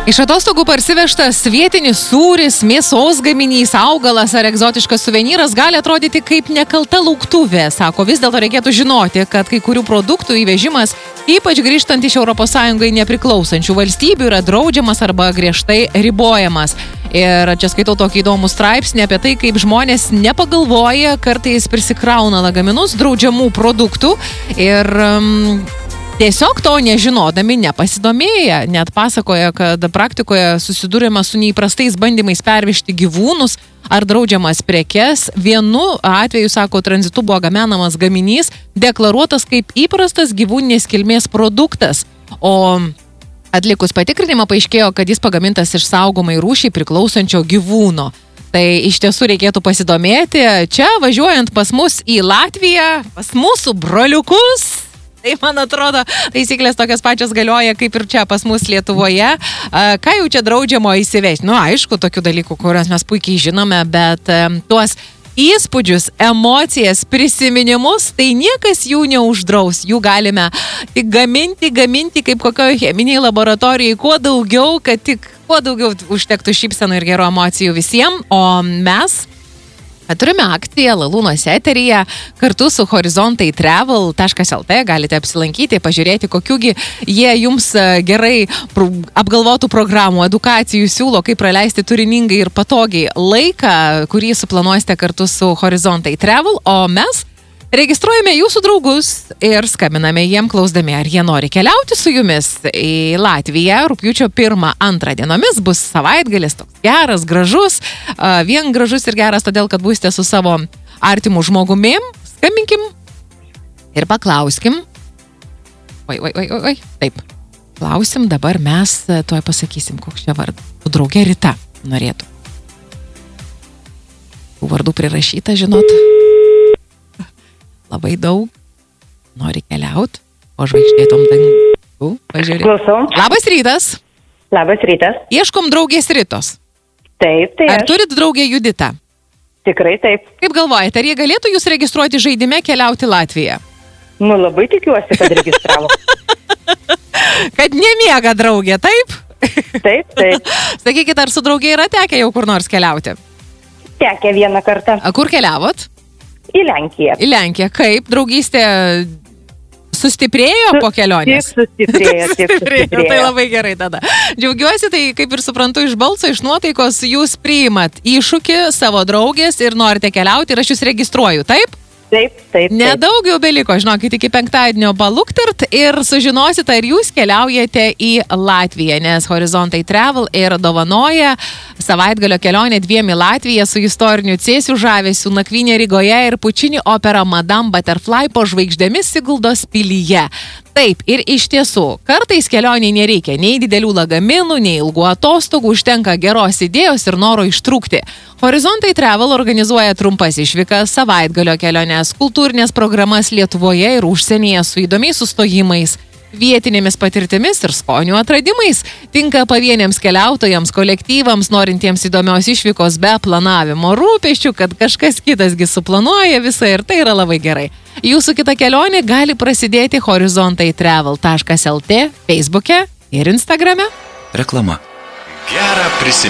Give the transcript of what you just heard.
Iš atostogų parsivežtas vietinis sūris, mėsos gaminys, augalas ar egzotiškas suvenyras gali atrodyti kaip nekalta lauktuvė. Sako, vis dėlto reikėtų žinoti, kad kai kurių produktų įvežimas, ypač grįžtant iš ES nepriklausančių valstybių, yra draudžiamas arba griežtai ribojamas. Ir čia skaitau tokį įdomų straipsnį apie tai, kaip žmonės nepagalvoja, kartais prisikrauna lagaminus draudžiamų produktų ir tiesiog to nežinodami nepasidomėję. Net pasakoja, kad praktikoje susidūrėma su neįprastais bandymais pervežti gyvūnus ar draudžiamas prekes. Vienu atveju, sako, tranzitu buvo gaminamas gaminys, deklaruotas kaip įprastas gyvūninės kilmės produktas. O atlikus patikrinimą paaiškėjo, kad jis pagamintas iš saugomai rūšiai priklausančio gyvūno. Tai iš tiesų reikėtų pasidomėti. Čia važiuojant pas mus į Latviją, pas mūsų broliukus, tai, man atrodo, taisyklės tokios pačios galioja kaip ir čia pas mus Lietuvoje. Ką jau čia draudžiamo įsivežti? Aišku, tokių dalykų, kuriuos mes puikiai žinome, bet tuos įspūdžius, emocijas, prisiminimus, tai niekas jų neuždraus. Jų galime tik gaminti kaip kokioje cheminiai laboratorijai, kuo daugiau, kad tik kuo daugiau užtektų šypsenų ir gerų emocijų visiems. O mes turime akciją Lalūnos eteryje kartu su horizontaitravel.lt. Galite apsilankyti, pažiūrėti, kokiųgi jie jums gerai apgalvotų programų, edukacijų siūlo, kaip praleisti turiningai ir patogiai laiką, kurį suplanuosite kartu su Horizontai Travel, o mes registruojame jūsų draugus ir skambiname jiem klausdami, ar jie nori keliauti su jumis į Latviją. Rugpjūčio 1-2 dienomis bus savaitgalis toks geras, gražus. Vien gražus ir geras, todėl, kad būsite su savo artimu žmogumi. Skambinkim ir paklauskim. Oi. Taip. Klausim, dabar mes tuoj pasakysim, koks čia vardas. Tu draugė Rita norėtų. Tų vardų prirašyta, žinot. Labai daug nori keliauti, o žvaigždėtom dangų. Pažiūrėk. Klausau. Labas rytas. Labas rytas. Ieškom draugės Ritos. Taip, tai Ar turit draugę Juditą? Tikrai taip. Kaip galvojate, ar jie galėtų jūs registruoti žaidime keliauti Latviją? Labai tikiuosi, kad registravo. Kad nemiega draugė, taip? Taip. Sakykit, ar su draugė yra tekę jau kur nors keliauti? Tekę vieną kartą. Kur keliavot? Į Lenkiją. Į Lenkiją. Kaip? Draugystė sustiprėjo po kelionės? Tik sustiprėjo. Tai labai gerai tada. Džiaugiuosi, tai kaip ir suprantu iš balso, iš nuotaikos, jūs priimat iššūkį savo draugės ir norite keliauti ir aš jūs registruoju, taip? Taip. Nedaug jau beliko, žinokit, iki penktadienio paluktart ir sužinosit, ar jūs keliaujate į Latviją, nes Horizontai Travel ir dovanoja savaitgalio kelionę 2 į Latviją su istoriniu Cėsių žavesiu, nakvynė Rygoje ir Pučini opera Madame Butterfly po žvaigždėmis Siguldos pilyje. Taip, ir iš tiesų, kartais kelioniai nereikia nei didelių lagaminų, nei ilgų atostogų, užtenka geros idėjos ir noro ištrūkti. Horizontai Travel organizuoja trumpas išvykas, savaitgalio keliones, kultūrinės programas Lietuvoje ir užsienyje su įdomiais sustojimais, vietinėmis patirtimis ir skonių atradimais. Tinka pavieniams keliautojams, kolektyvams, norintiems įdomios išvykos be planavimo rūpesčių, kad kažkas kitasgi suplanuoja visą ir tai yra labai gerai. Jūsų kita kelionė gali prasidėti horizontaitravel.lt, Facebook'e ir Instagram'e. Reklama. Gerą prisiminimą.